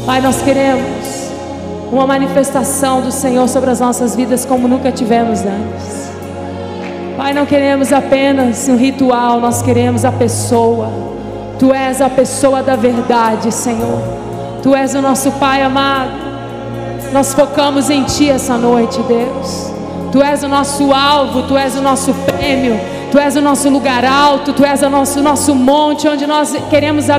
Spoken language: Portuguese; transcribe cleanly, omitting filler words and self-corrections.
Pai, nós queremos uma manifestação do Senhor sobre as nossas vidas como nunca tivemos antes. Pai, não queremos apenas um ritual, nós queremos a pessoa. Tu és a pessoa da verdade, Senhor. Tu és o nosso Pai amado. Nós focamos em Ti essa noite, Deus. Tu és o nosso alvo, Tu és o nosso prêmio, Tu és o nosso lugar alto, Tu és o nosso monte onde nós queremos